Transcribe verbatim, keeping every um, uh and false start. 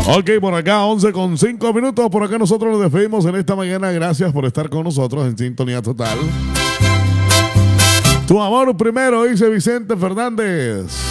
Ok, por acá once con cinco minutos. Por acá nosotros nos despedimos en esta mañana. Gracias por estar con nosotros en Sintonía Total. Tu amor primero, dice Vicente Fernández.